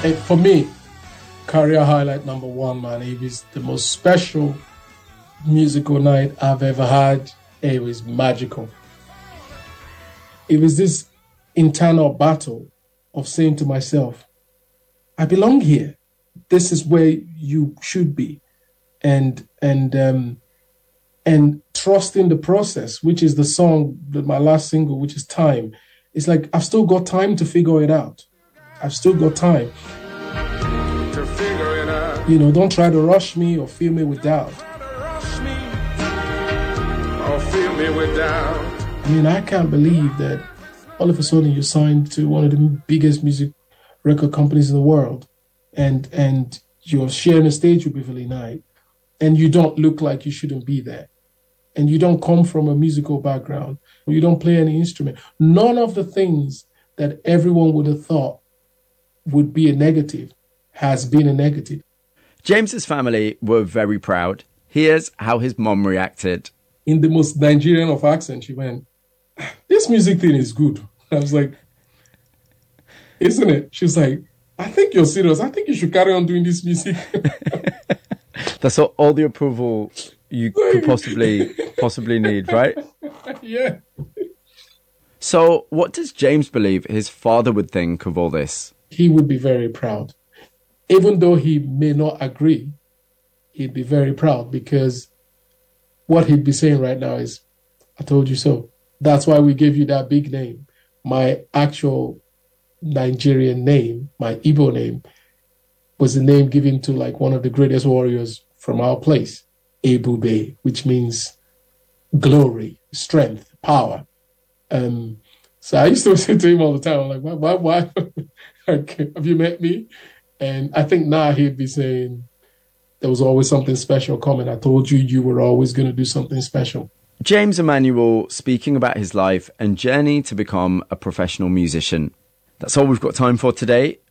For me, career highlight number one, man. It was the most special musical night I've ever had. It was magical. It was this internal battle of saying to myself, I belong here. This is where you should be. And trusting the process, which is the song, my last single, which is Time. It's like, I've still got time to figure it out. I've still got time. To figure it out. You know, don't try to rush me or fill me with doubt. Or fill me with doubt. I mean, I can't believe that all of a sudden you signed to one of the biggest music record companies in the world, and you're sharing a stage with Beverly Knight, and you don't look like you shouldn't be there, and you don't come from a musical background, or you don't play any instrument. None of the things that everyone would have thought would be a negative has been a negative. James's family were very proud. Here's how his mom reacted. In the most Nigerian of accents, she went, "This music thing is good." I was like, "Isn't it?" She was like, "I think you're serious. I think you should carry on doing this music." That's all the approval you could possibly need, right? Yeah. So what does James believe his father would think of all this? He would be very proud. Even though he may not agree, he'd be very proud, because what he'd be saying right now is, "I told you so." That's why we gave you that big name. My actual Nigerian name, my Igbo name, was the name given to like one of the greatest warriors from our place, Ebube, which means glory, strength, power. So I used to say to him all the time, I'm like, why? Have you met me? And I think now he'd be saying, there was always something special coming. I told you, you were always going to do something special. James Emmanuel speaking about his life and journey to become a professional musician. That's all we've got time for today.